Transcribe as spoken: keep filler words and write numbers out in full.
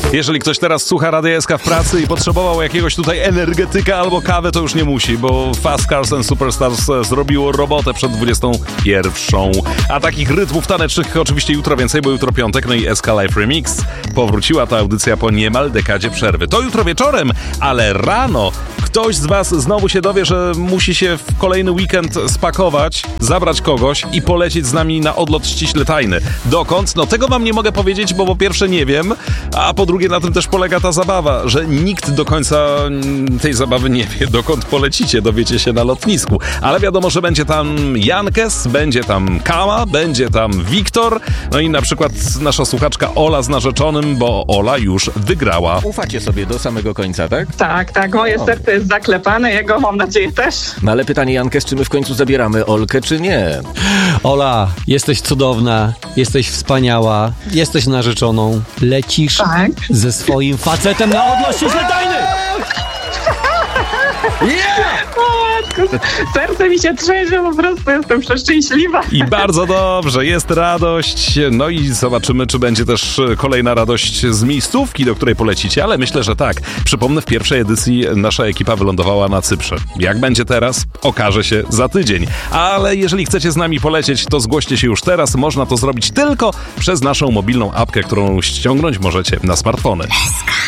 Jeżeli ktoś teraz słucha Radia S K w pracy i potrzebował jakiegoś tutaj energetyka albo kawę, to już nie musi, bo Fast Cars and Superstars zrobiło robotę przed dwudziestą pierwszą. A takich rytmów tanecznych oczywiście jutro więcej, bo jutro piątek, no i S K Live Remix. Powróciła ta audycja po niemal dekadzie przerwy. To jutro wieczorem, ale rano ktoś z was znowu się dowie, że musi się w kolejny weekend spakować, zabrać kogoś i polecieć z nami na odlot ściśle tajny. Dokąd? No tego wam nie mogę powiedzieć, bo po pierwsze nie wiem, a po drugie na tym też polega ta zabawa, że nikt do końca tej zabawy nie wie, dokąd polecicie, dowiecie się na lotnisku. Ale wiadomo, że będzie tam Jankes, będzie tam Kama, będzie tam Wiktor, no i na przykład nasza słuchaczka Ola z narzeczonym, bo Ola już wygrała. Ufacie sobie do samego końca, tak? Tak, tak, moje O. serce jest zaklepane, jego mam nadzieję też. No ale pytanie, Jankes, czy my w końcu zabieramy Olkę, czy nie? Ola, jesteś cudowna, jesteś wspaniała, jesteś narzeczoną, lecisz Tak. ze swoim facetem na odlot ściśle tajny! O matko, serce mi się trzęsie, po prostu jestem przeszczęśliwa. I bardzo dobrze, jest radość, no i zobaczymy, czy będzie też kolejna radość z miejscówki, do której polecicie, ale myślę, że tak. Przypomnę, w pierwszej edycji nasza ekipa wylądowała na Cyprze. Jak będzie teraz, okaże się za tydzień. Ale jeżeli chcecie z nami polecieć, to zgłoście się już teraz. Można to zrobić tylko przez naszą mobilną apkę, którą ściągnąć możecie na smartfony.